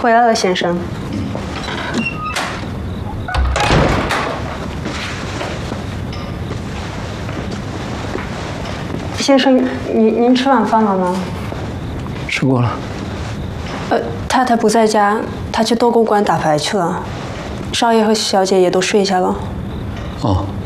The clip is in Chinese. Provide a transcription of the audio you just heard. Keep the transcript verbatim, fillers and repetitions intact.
回来了，先生。先生，您您吃晚饭了吗？ 吃过了。 呃，太太不在家，她去逗公馆打牌去了。少爷和小姐也都睡下了。 哦。